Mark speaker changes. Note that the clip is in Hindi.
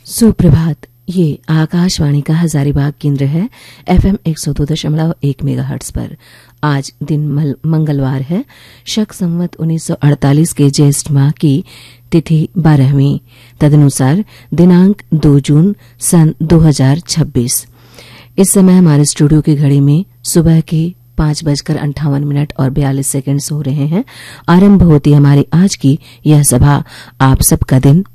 Speaker 1: सुप्रभात। ये आकाशवाणी का हजारीबाग केंद्र है। FM 102.1 मेगाहर्ट्ज पर आज दिन मंगलवार है। शक संवत 1948 के ज्येष्ठ माह की तिथि 12वीं, तदनुसार दिनांक 2 जून सन 2026। इस समय हमारे स्टूडियो की घड़ी में सुबह के 5:58 और 42 सेकंड हो रहे हैं। आरंभ होती हमारी आज की यह सभा। आप सबका दिन